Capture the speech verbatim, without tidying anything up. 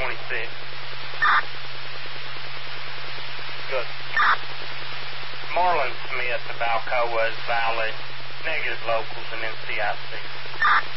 twenty-six. Good. Marlon Smith of Alcoa is valid. Negative locals and N C I C.